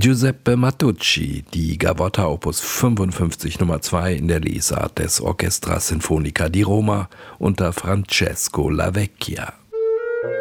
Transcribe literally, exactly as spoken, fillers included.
Giuseppe Matucci, die Gavotta Opus fünfundfünfzig Nummer zwei in der Lesart des Orchestra Sinfonica di Roma unter Francesco Lavecchia.